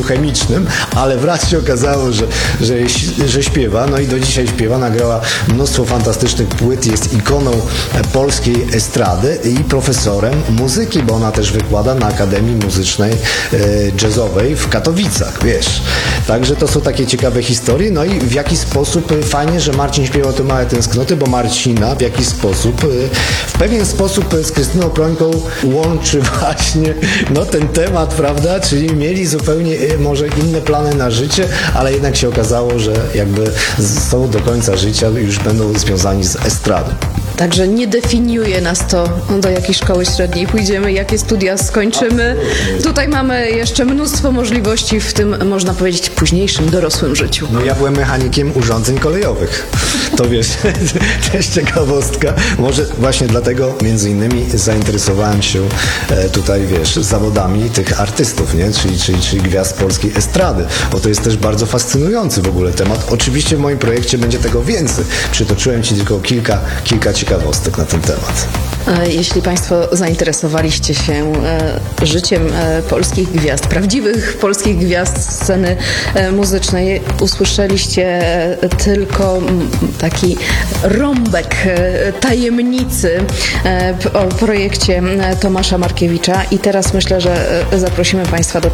chemicznym, ale wraz się okazało, że śpiewa, no i do dzisiaj śpiewa, nagrała mnóstwo fantastycznych płyt, jest ikoną polskiej estrady i profesorem muzyki, bo ona też wykłada na Akademii Muzycznej Jazzowej w Katowicach, wiesz. Także to są takie ciekawe historie, no i w jaki sposób, fajnie, że Marcin śpiewał te małe tęsknoty, bo Marcina w jakiś sposób, w pewien sposób z Krystyną Prońką łączy właśnie ten temat, prawda, czyli mieli zupełnie może inne plany na życie, ale jednak się okazało, że jakby są do końca życia już będą związani z estradą. Także nie definiuje nas to, do jakiej szkoły średniej pójdziemy, jakie studia skończymy. Tutaj mamy jeszcze mnóstwo możliwości w tym, można powiedzieć, późniejszym, dorosłym życiu. No ja byłem mechanikiem urządzeń kolejowych. To wiesz, też ciekawostka. Może właśnie dlatego między innymi zainteresowałem się tutaj, wiesz, zawodami tych artystów, nie? Czyli gwiazd polskiej estrady, bo to jest też bardzo fascynujący w ogóle temat. Oczywiście w moim projekcie będzie tego więcej. Przytoczyłem Ci tylko kilka ciekawostek na ten temat. Jeśli Państwo zainteresowaliście się życiem polskich gwiazd, prawdziwych polskich gwiazd sceny muzycznej, usłyszeliście tylko taki rąbek tajemnicy o projekcie Tomasza Markiewicza i teraz myślę, że zaprosimy Państwa do